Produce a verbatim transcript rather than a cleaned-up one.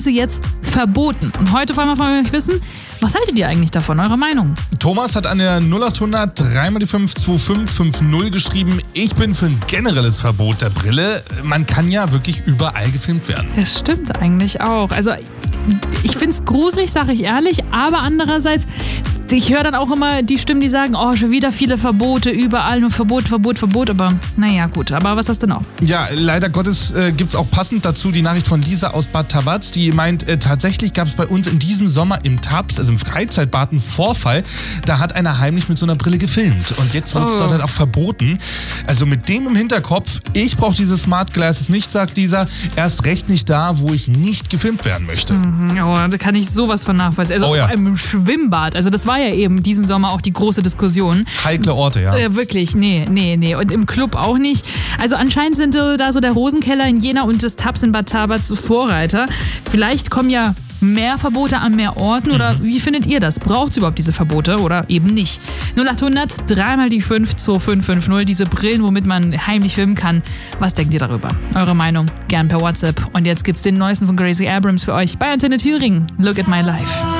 sie jetzt verboten. Und heute wollen wir von euch wissen, was haltet ihr eigentlich davon? Eure Meinung? Thomas hat an der null acht hundert drei mal die fünf zwei fünf fünf null geschrieben, ich bin für ein generelles Verbot der Brille. Man kann ja wirklich überall gefilmt werden. Das stimmt eigentlich auch. Also ich finde es gruselig, sage ich ehrlich, aber andererseits, ich höre dann auch immer die Stimmen, die sagen, oh, schon wieder viele Verbote, überall nur Verbot, Verbot, Verbot, aber naja, gut. Aber was hast du noch? Ja, leider Gottes äh, gibt es auch passend dazu die Nachricht von Lisa aus Bad Tabatz, die meint, äh, tatsächlich gab es bei uns in diesem Sommer im Tabs, also im Freizeitbad, einen Vorfall. Da hat einer heimlich mit so einer Brille gefilmt und jetzt wird es Oh. dort halt auch verboten. Also mit dem im Hinterkopf, ich brauche diese Smart Glasses nicht, sagt Lisa, erst recht nicht da, wo ich nicht gefilmt werden möchte. Oh, da kann ich sowas von nachvollziehen. Also Oh ja. vor allem im Schwimmbad. Also das war ja eben diesen Sommer auch die große Diskussion. Heikle Orte, ja. Äh, wirklich, nee, nee, nee. Und im Club auch nicht. Also anscheinend sind äh, da so der Rosenkeller in Jena und das Tabs in Bad Tabatz Vorreiter. Vielleicht kommen ja mehr Verbote an mehr Orten oder wie findet ihr das? Braucht es überhaupt diese Verbote oder eben nicht? null acht hundert drei mal die fünf zwei fünf fünf null, diese Brillen, womit man heimlich filmen kann. Was denkt ihr darüber? Eure Meinung gern per WhatsApp. Und jetzt gibt's den neuesten von Gracie Abrams für euch bei Antenne Thüringen. Look at my life.